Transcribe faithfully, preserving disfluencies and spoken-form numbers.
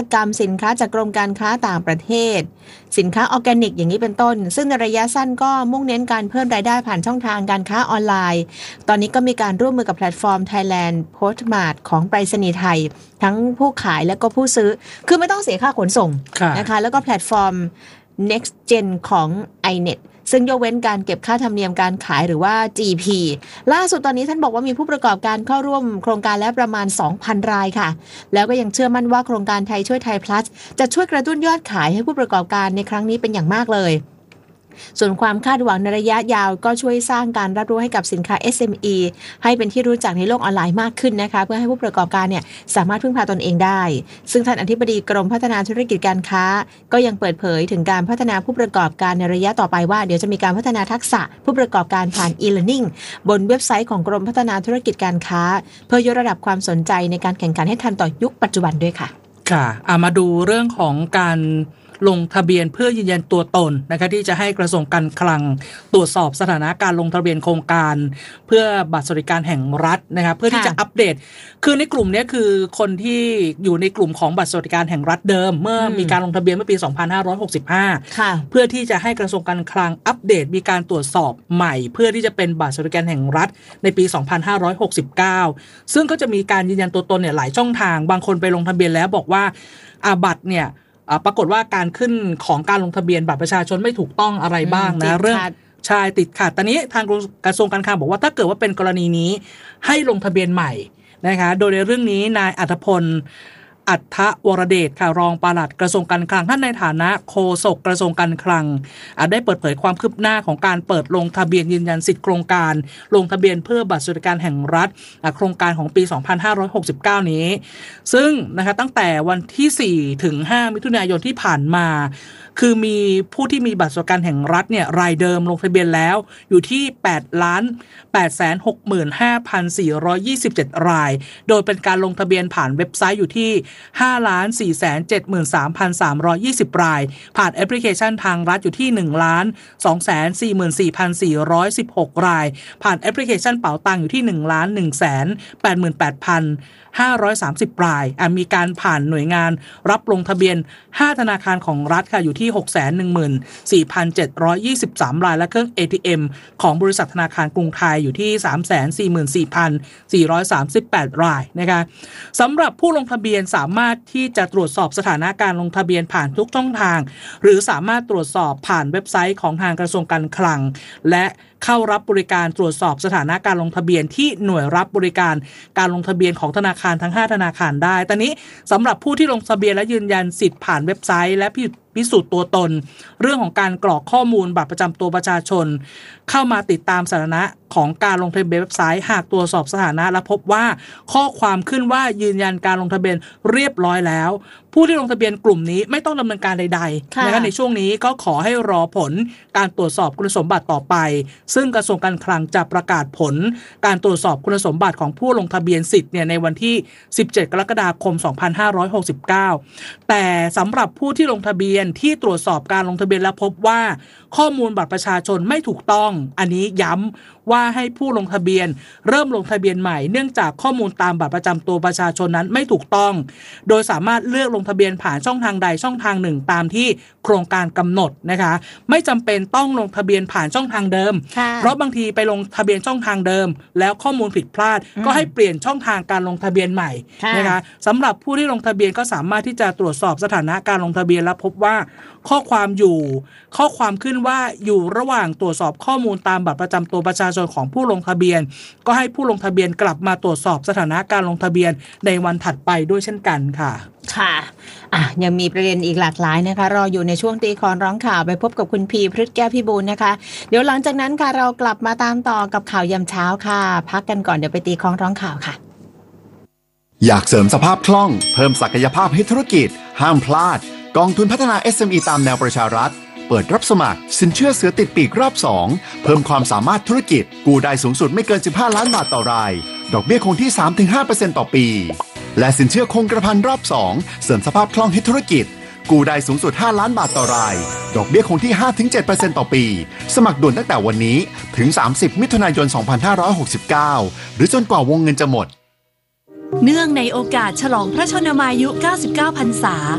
กรรมสินค้าจากกรมการค้าต่างประเทศสินค้าออร์แกนิกอย่างนี้เป็นต้นซึ่งในระยะสั้นก็มุ่งเน้นการเพิ่มรายได้ผ่านช่องทางการค้าออนไลน์ตอนนี้ก็มีการร่วมมือกับแพลตฟอร์ม Thailand Postmart ของไปรษณีย์ไทยทั้งผู้ขายและก็ผู้ซื้อคือไม่ต้องเสียค่าขนส่งนะคะแล้วก็แพลตฟอร์ม Next Gen ของ ไอ เน็ต ซึ่งยกเว้นการเก็บค่าธรรมเนียมการขายหรือว่า จี พี ล่าสุดตอนนี้ท่านบอกว่ามีผู้ประกอบการเข้าร่วมโครงการแล้วประมาณ สองพัน รายค่ะแล้วก็ยังเชื่อมั่นว่าโครงการไทยช่วยไทย plus จะช่วยกระตุ้นยอดขายให้ผู้ประกอบการในครั้งนี้เป็นอย่างมากเลยส่วนความคาดหวังในระยะยาวก็ช่วยสร้างการรับรู้ให้กับสินค้า เอส เอ็ม อี ให้เป็นที่รู้จักในโลกออนไลน์มากขึ้นนะคะเพื่อให้ผู้ประกอบการเนี่ยสามารถพึ่งพาตนเองได้ซึ่งท่านอธิบดีกรมพัฒนาธุรกิจการค้าก็ยังเปิดเผยถึงการพัฒนาผู้ประกอบการในระยะต่อไปว่าเดี๋ยวจะมีการพัฒนาทักษะผู้ประกอบการผ่าน e-learning บนเว็บไซต์ของกรมพัฒนาธุรกิจการค้าเพื่อยกระดับความสนใจในการแข่งขันให้ทันต่อยุคปัจจุบันด้วยค่ะค่ะอ่ะมาดูเรื่องของการลงทะเบียนเพื่อยืนยันตัวตนนะคะที่จะให้กระทรวงการคลังตรวจสอบสถานะการลงทะเบียนโครงการเพื่อบัตรสวัสดิการแห่งรัฐนะคะเพื่อที่จะอัปเดตคือในกลุ่มนี้คือคนที่อยู่ในกลุ่มของบัตรสวัสดิการแห่งรัฐเดิมเมื่อมีการลงทะเบียนเมื่อปีสองพันห้าร้อยหกสิบห้าเพื่อที่จะให้กระทรวงการคลังอัปเดตมีการตรวจสอบใหม่เพื่อที่จะเป็นบัตรสวัสดิการแห่งรัฐในปีสองพันห้าร้อยหกสิบเก้าซึ่งก็จะมีการยืนยันตัวตนเนี่ยหลายช่องทางบางคนไปลงทะเบียนแล้วบอกว่าอาบัตรเนี่ยปรากฏว่าการขึ้นของการลงทะเบียนบัตรประชาชนไม่ถูกต้องอะไรบ้างนะเรื่องใช่ติดขัดตอนนี้ทางกระทรวงการคลังบอกว่าถ้าเกิดว่าเป็นกรณีนี้ให้ลงทะเบียนใหม่นะคะโดยในเรื่องนี้นายอัธพลอัฏฐวรเดชค่ะรองปลัดกระทรวงการคลังท่านในฐานะโฆษกกระทรวงการคลังได้เปิดเผยความคืบหน้าของการเปิดลงทะเบียนยืนยันสิทธิโครงการลงทะเบียนเพื่อบัตรสวัสดิการแห่งรัฐโครงการของปีสองพันห้าร้อยหกสิบเก้านี้ซึ่งนะคะตั้งแต่วันที่สี่ถึงห้ามิถุนายนที่ผ่านมาคือมีผู้ที่มีบัตรสวัสดิการแห่งรัฐเนี่ยรายเดิมลงทะเบียนแล้วอยู่ที่แปดล้านแปดแสนหกหมื่นห้าพันสี่ร้อยยี่สิบเจ็ดรายโดยเป็นการลงทะเบียนผ่านเว็บไซต์อยู่ที่ห้าล้านสี่แสนเจ็ดหมื่นสามพันสามร้อยยี่สิบรายผ่านแอปพลิเคชันทางรัฐอยู่ที่หนึ่งล้านสองแสนสี่หมื่นสี่พันสี่ร้อยสิบหกรายผ่านแอปพลิเคชันเป๋าตังอยู่ที่หนึ่งล้านหนึ่งแสนแปดหมื่นแปดพันห้าร้อยสามสิบรายมีการผ่านหน่วยงานรับลงทะเบียนห้าธนาคารของรัฐค่ะอยู่ที่ หกแสนหนึ่งหมื่นสี่พันเจ็ดร้อยยี่สิบสาม รายและเครื่อง เอ ที เอ็ม ของบริษัทธนาคารกรุงไทยอยู่ที่ สามแสนสี่หมื่นสี่พันสี่ร้อยสามสิบแปด รายนะคะสำหรับผู้ลงทะเบียนสามารถที่จะตรวจสอบสถานะการลงทะเบียนผ่านทุกช่องทางหรือสามารถตรวจสอบผ่านเว็บไซต์ของทางกระทรวงการคลังและเข้ารับบริการตรวจสอบสถานะการลงทะเบียนที่หน่วยรับบริการการลงทะเบียนของธนาคารทั้งห้าธนาคารได้ตอนนี้สำหรับผู้ที่ลงทะเบียนและยืนยันสิทธิ์ผ่านเว็บไซต์และพิสูจน์ตัวตนเรื่องของการกรอกข้อมูลบัตรประจำตัวประชาชนเข้ามาติดตามสถานะของการลงทะเบียนเว็บไซต์หากตรวจสอบสถานะและพบว่าข้อความขึ้นว่ายืนยันการลงทะเบียนเรียบร้อยแล้วผู้ที่ลงทะเบียนกลุ่มนี้ไม่ต้องดำเนินการใดๆนะคะในช่วงนี้ก็ขอให้รอผลการตรวจสอบคุณสมบัติต่อไปซึ่งกระทรวงการคลังจะประกาศผลการตรวจสอบคุณสมบัติของผู้ลงทะเบียนสิทธิ์เนี่ยในวันที่สิบเจ็ดกรกฎาคมสองพันห้าร้อยหกสิบเก้าแต่สำหรับผู้ที่ลงทะเบียนที่ตรวจสอบการลงทะเบียนและพบว่าข้อมูลบัตรประชาชนไม่ถูกต้องอันนี้ย้ำว่าให้ผู้ลงทะเบียนเริ่มลงทะเบียนใหม่เนื่องจากข้อมูลตามบัตรประจำตัวประชาชนนั้นไม่ถูกต้องโดยสามารถเลือกลงทะเบียนผ่านช่องทางใดช่องทางหนึ่งตามที่โครงการกำหนดนะคะไม่จำเป็นต้องลงทะเบียนผ่านช่องทางเดิมเพราะบางทีไปลงทะเบียนช่องทางเดิมแล้วข้อมูลผิดพลาดก็ให้เปลี่ยนช่องทางการลงทะเบียนใหม่นะคะสำหรับผู้ที่ลงทะเบียนก็สามารถที่จะตรวจสอบสถานะการลงทะเบียนและพบว่าข้อความอยู่ข้อความขึ้นว่าอยู่ระหว่างตรวจสอบข้อมูลตามบัตรประจำตัวประชาชนของผู้ลงทะเบียนก็ให้ผู้ลงทะเบียนกลับมาตรวจสอบสถานะการลงทะเบียนในวันถัดไปด้วยเช่นกันค่ะค่ะอ่ะยังมีประเด็นอีกหลากหลายนะคะรออยู่ในช่วงตีคอนร้องข่าวไปพบกับคุณพีพฤทธิ์แก้วพิบูลนะคะเดี๋ยวหลังจากนั้นค่ะเรากลับมาตามต่อกับข่าวยามเช้าค่ะพักกันก่อนเดี๋ยวไปตีคอนร้องข่าวค่ะอยากเสริมสภาพคล่องเพิ่มศักยภาพให้ธุรกิจห้ามพลาดกองทุนพัฒนา เอส เอ็ม อี ตามแนวประชารัฐเปิดรับสมัครสินเชื่อเสือติดปีกรอบสองเพิ่มความสามารถธุรกิจกู้ได้สูงสุดไม่เกินสิบห้าล้านบาทต่อรายดอกเบี้ยคงที่ สามถึงห้าเปอร์เซ็นต์ ต่อปีและสินเชื่อคงกระพันรอบสองเสริมสภาพคล่องให้ธุรกิจกู้ได้สูงสุดห้าล้านบาทต่อรายดอกเบี้ยคงที่ ห้าถึงเจ็ดเปอร์เซ็นต์ ต่อปีสมัครด่วนตั้งแต่วันนี้ถึงสามสิบมิถุนายนสองพันห้าร้อยหกสิบเก้าหรือจนกว่าวงเงินจะหมดเนื่องในโอกาสฉลองพระชนมายุเก้าสิบเก้าพรรษา